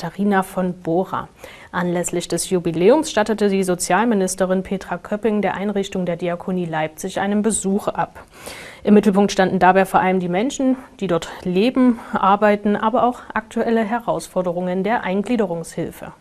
Katharina von Bora. Anlässlich des Jubiläums stattete die Sozialministerin Petra Köpping der Einrichtung der Diakonie Leipzig einen Besuch ab. Im Mittelpunkt standen dabei vor allem die Menschen, die dort leben, arbeiten, aber auch aktuelle Herausforderungen der Eingliederungshilfe.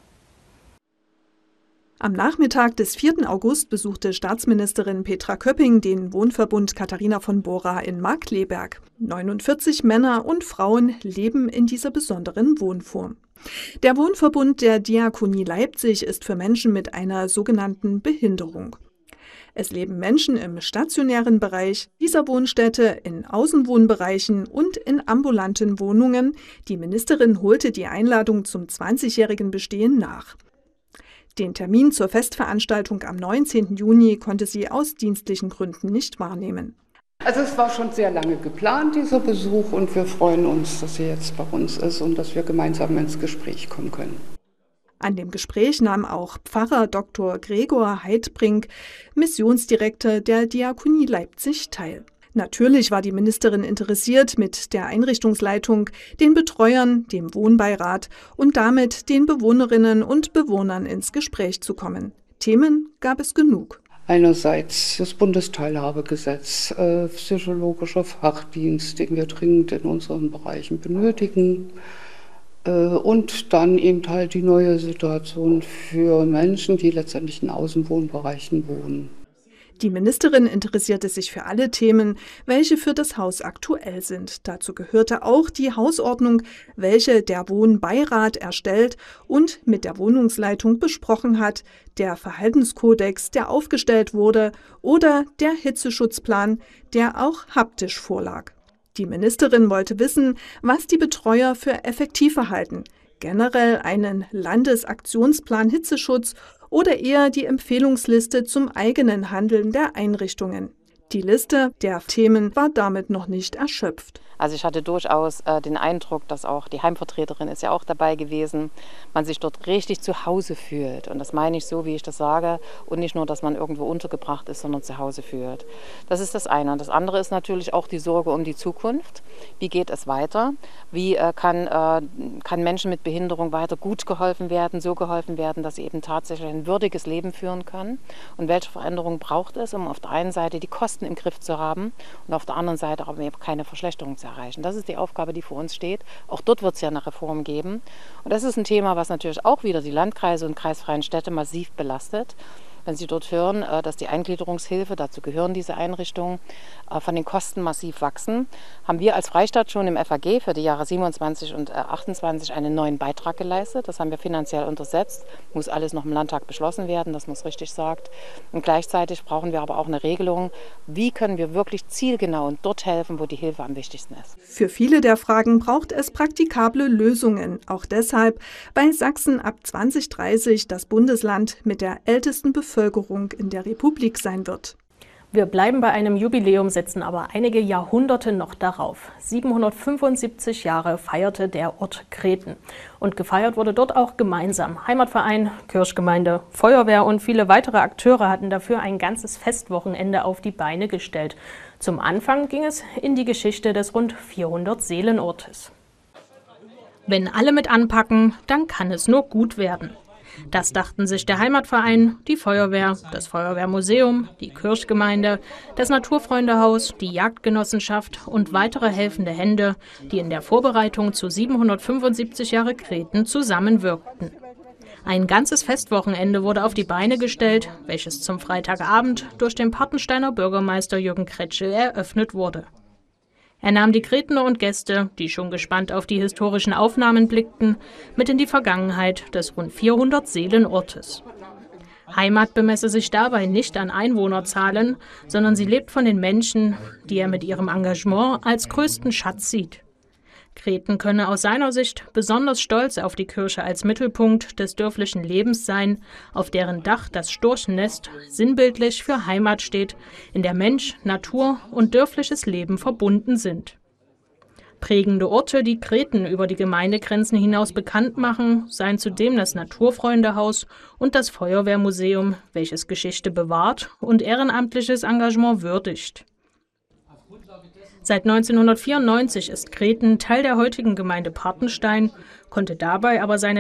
Am Nachmittag des 4. August besuchte Staatsministerin Petra Köpping den Wohnverbund Katharina von Bora in Markkleeberg. 49 Männer und Frauen leben in dieser besonderen Wohnform. Der Wohnverbund der Diakonie Leipzig ist für Menschen mit einer sogenannten Behinderung. Es leben Menschen im stationären Bereich dieser Wohnstätte, in Außenwohnbereichen und in ambulanten Wohnungen. Die Ministerin holte die Einladung zum 20-jährigen Bestehen nach. Den Termin zur Festveranstaltung am 19. Juni konnte sie aus dienstlichen Gründen nicht wahrnehmen. Also es war schon sehr lange geplant, dieser Besuch, und wir freuen uns, dass sie jetzt bei uns ist und dass wir gemeinsam ins Gespräch kommen können. An dem Gespräch nahm auch Pfarrer Dr. Gregor Heidbrink, Missionsdirektor der Diakonie Leipzig, teil. Natürlich war die Ministerin interessiert, mit der Einrichtungsleitung, den Betreuern, dem Wohnbeirat und damit den Bewohnerinnen und Bewohnern ins Gespräch zu kommen. Themen gab es genug. Einerseits das Bundesteilhabegesetz, psychologischer Fachdienst, den wir dringend in unseren Bereichen benötigen. Und dann eben halt die neue Situation für Menschen, die letztendlich in Außenwohnbereichen wohnen. Die Ministerin interessierte sich für alle Themen, welche für das Haus aktuell sind. Dazu gehörte auch die Hausordnung, welche der Wohnbeirat erstellt und mit der Wohnungsleitung besprochen hat, der Verhaltenskodex, der aufgestellt wurde, oder der Hitzeschutzplan, der auch haptisch vorlag. Die Ministerin wollte wissen, was die Betreuer für effektiv halten. Generell einen Landesaktionsplan Hitzeschutz oder eher die Empfehlungsliste zum eigenen Handeln der Einrichtungen. Die Liste der Themen war damit noch nicht erschöpft. Also ich hatte durchaus den Eindruck, dass auch die Heimvertreterin ist ja auch dabei gewesen, man sich dort richtig zu Hause fühlt. Und das meine ich so, wie ich das sage, und nicht nur, dass man irgendwo untergebracht ist, sondern zu Hause fühlt. Das ist das eine. Und das andere ist natürlich auch die Sorge um die Zukunft. Wie geht es weiter? Wie kann Menschen mit Behinderung weiter gut geholfen werden, so geholfen werden, dass sie eben tatsächlich ein würdiges Leben führen können? Und welche Veränderungen braucht es, um auf der einen Seite die Kosten im Griff zu haben und auf der anderen Seite aber eben keine Verschlechterung zu erreichen. Das ist die Aufgabe, die vor uns steht. Auch dort wird es ja eine Reform geben. Und das ist ein Thema, was natürlich auch wieder die Landkreise und kreisfreien Städte massiv belastet. Wenn Sie dort hören, dass die Eingliederungshilfe, dazu gehören diese Einrichtungen, von den Kosten massiv wachsen, haben wir als Freistaat schon im FAG für die Jahre 27 und 28 einen neuen Beitrag geleistet. Das haben wir finanziell untersetzt. Muss alles noch im Landtag beschlossen werden, dass man es richtig sagt. Und gleichzeitig brauchen wir aber auch eine Regelung, wie können wir wirklich zielgenau und dort helfen, wo die Hilfe am wichtigsten ist. Für viele der Fragen braucht es praktikable Lösungen. Auch deshalb, weil Sachsen ab 2030 das Bundesland mit der ältesten Bevölkerung in der Republik sein wird. Wir bleiben bei einem Jubiläum, setzen aber einige Jahrhunderte noch darauf. 775 Jahre feierte der Ort Creten. Und gefeiert wurde dort auch gemeinsam. Heimatverein, Kirchgemeinde, Feuerwehr und viele weitere Akteure hatten dafür ein ganzes Festwochenende auf die Beine gestellt. Zum Anfang ging es in die Geschichte des rund 400 Seelenortes. Wenn alle mit anpacken, dann kann es nur gut werden. Das dachten sich der Heimatverein, die Feuerwehr, das Feuerwehrmuseum, die Kirchgemeinde, das Naturfreundehaus, die Jagdgenossenschaft und weitere helfende Hände, die in der Vorbereitung zu 775 Jahre Creten zusammenwirkten. Ein ganzes Festwochenende wurde auf die Beine gestellt, welches zum Freitagabend durch den Partensteiner Bürgermeister Jürgen Kretschel eröffnet wurde. Er nahm die Cretener und Gäste, die schon gespannt auf die historischen Aufnahmen blickten, mit in die Vergangenheit des rund 400 Seelenortes. Heimat bemesse sich dabei nicht an Einwohnerzahlen, sondern sie lebt von den Menschen, die er mit ihrem Engagement als größten Schatz sieht. Creten könne aus seiner Sicht besonders stolz auf die Kirche als Mittelpunkt des dörflichen Lebens sein, auf deren Dach das Storchennest sinnbildlich für Heimat steht, in der Mensch, Natur und dörfliches Leben verbunden sind. Prägende Orte, die Creten über die Gemeindegrenzen hinaus bekannt machen, seien zudem das Naturfreundehaus und das Feuerwehrmuseum, welches Geschichte bewahrt und ehrenamtliches Engagement würdigt. Seit 1994 ist Creten Teil der heutigen Gemeinde Partenstein, konnte dabei aber seine